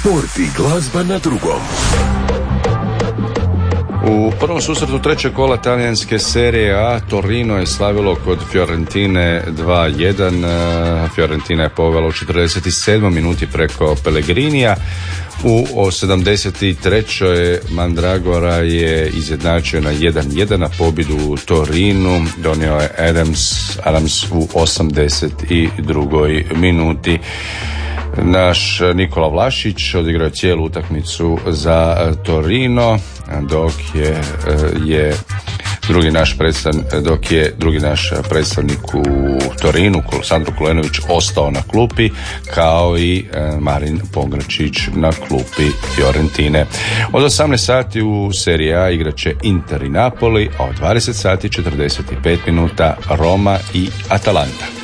Sport i glazba na drugom. U prvom susretu trećeg kola talijanske serije A Torino je slavilo kod Fiorentine 2-1. Fiorentina je povela u 47. minuti preko Pellegrinija. U 73. Mandragora je izjednačio na 1-1 na pobjedu u Torinu. Donio je Adams u 82. minuti. Naš Nikola Vlašić odigrao cijelu utakmicu za Torino, dok je drugi naš predstavnik u Torinu, Sandro Kulenović, ostao na klupi, kao i Marin Pogračić na klupi Fiorentine. Od 18 sati u Serie A igrat će Inter i Napoli, a od 20 sati 45 minuta Roma i Atalanta.